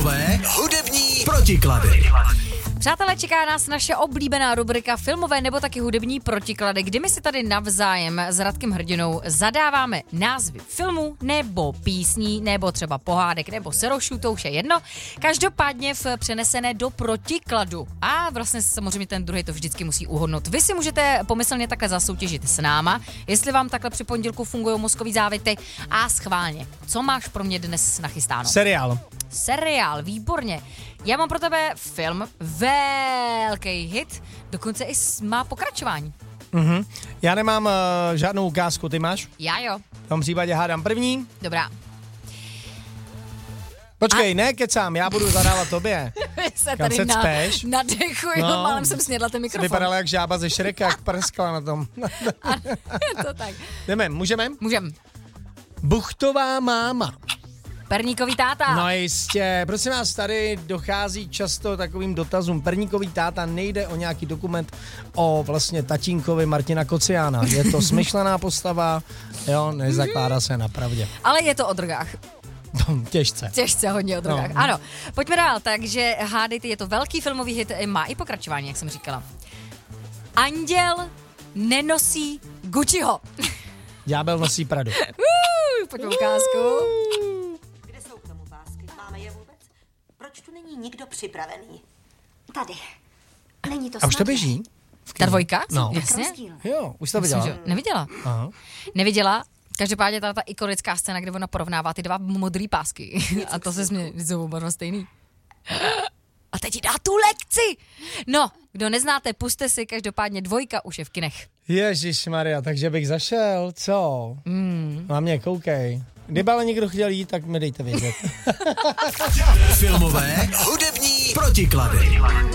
Filmové hudební protiklady. Přátelé, čeká nás naše oblíbená rubrika filmové nebo taky hudební protiklady, kdy my si tady navzájem s Radkem Hrdinou zadáváme názvy filmů nebo písní, nebo třeba pohádek, nebo serošů, to už je jedno. Každopádně přenesené do protikladu. A vlastně samozřejmě ten druhý to vždycky musí uhodnout. Vy si můžete pomyslně takhle zasoutěžit s náma, jestli vám takhle při pondělku fungují mozkový závity a schválně. Co máš pro mě dnes nachystáno? Seriál, výborně. Já mám pro tebe film, velký hit, dokonce i má pokračování. Já nemám žádnou ukázku, ty máš? Já jo. V tom případě hádám první. Dobrá. Počkej, ne kecám, já budu zadávat tobě. Se Kam tady se cpeš? nadechuji, málem jsem snědla ten mikrofon. Vypadala jak žába ze Šreka, jak prskla na tom. To tak. Jdeme, můžeme? Můžem. Buchtová máma. Perníkový táta. No jistě, prosím vás, tady dochází často takovým dotazům. Perníkový táta, nejde o nějaký dokument o vlastně tatínkovi Martina Kociána. Je to smyšlená postava, jo, nezakládá se na pravdě. Ale je to o drogách. Těžce. Těžce, hodně o drogách. No. Ano, pojďme dál, takže hádejte, je to velký filmový hit, má i pokračování, jak jsem říkala. Anděl nenosí Gucciho. Ďábel nosí Pradu. Pojďme ukázku. Kde jsou k tomu pásky? Máme je vůbec? Proč tu není nikdo připravený? Tady. Není to A už to snadné. běží? Ta dvojka? No. Jasně. Rozdíl. Jo, už to Myslím, viděla. že neviděla. Aha. Neviděla. Každopádně ta ikonická scéna, kde ona porovnává ty dva modrý pásky. A to se směje, jsou oba stejný. A teď jí dá tu lekci. No, kdo neznáte, puste si, každopádně dvojka už je v kinech. Ježišmarja, takže bych zašel, co? Na mě koukej. Kdyby ale někdo chtěl jít, tak mi dejte vědět. Filmové hudební protiklady.